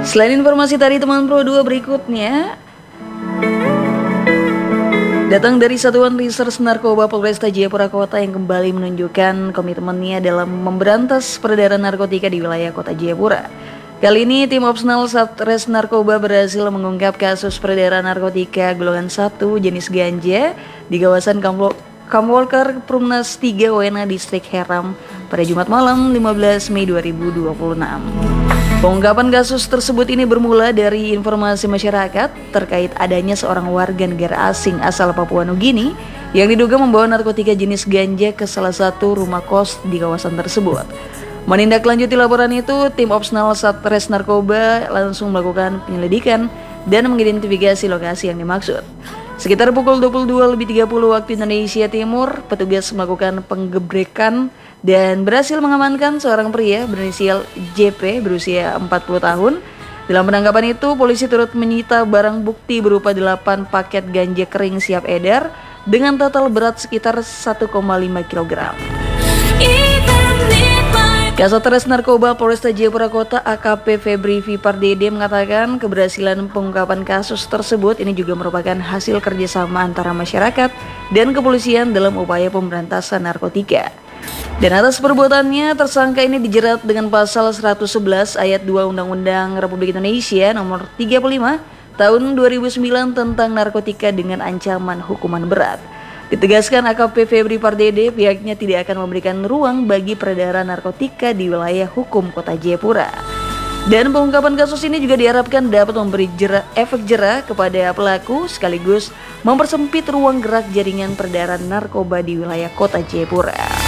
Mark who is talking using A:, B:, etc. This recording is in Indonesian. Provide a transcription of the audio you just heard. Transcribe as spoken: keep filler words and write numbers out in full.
A: Selain informasi dari teman Pro dua berikutnya, datang dari Satuan Reserse Narkoba Polresta Jayapura Kota yang kembali menunjukkan komitmennya dalam memberantas peredaran narkotika di wilayah Kota Jayapura. Kali ini tim Opsnal Satres Narkoba berhasil mengungkap kasus peredaran narkotika golongan satu jenis ganja di kawasan Kamwalker Perumnas tiga Wena Distrik Heram pada Jumat malam lima belas Mei dua ribu dua puluh enam. Pengungkapan kasus tersebut ini bermula dari informasi masyarakat terkait adanya seorang warga negara asing asal Papua Nugini yang diduga membawa narkotika jenis ganja ke salah satu rumah kos di kawasan tersebut. Menindaklanjuti laporan itu, tim Opsnal Satres Narkoba langsung melakukan penyelidikan dan mengidentifikasi lokasi yang dimaksud. Sekitar pukul dua puluh dua lebih tiga puluh waktu Indonesia Timur, petugas melakukan penggebrekan dan berhasil mengamankan seorang pria berinisial J P berusia empat puluh tahun. Dalam penangkapan itu, polisi turut menyita barang bukti berupa delapan paket ganja kering siap edar dengan total berat sekitar satu koma lima kilogram. Kasatgas Narkoba Polresta Jayapura Kota A K P Febri V Pardede mengatakan keberhasilan pengungkapan kasus tersebut ini juga merupakan hasil kerjasama antara masyarakat dan kepolisian dalam upaya pemberantasan narkotika. Dan atas perbuatannya, tersangka ini dijerat dengan pasal seratus sebelas ayat dua Undang-Undang Republik Indonesia nomor tiga puluh lima tahun dua ribu sembilan tentang narkotika dengan ancaman hukuman berat. Ditegaskan A K P Febri Pardede, pihaknya tidak akan memberikan ruang bagi peredaran narkotika di wilayah hukum Kota Jayapura. Dan pengungkapan kasus ini juga diharapkan dapat memberi jera, efek jera kepada pelaku sekaligus mempersempit ruang gerak jaringan peredaran narkoba di wilayah Kota Jayapura.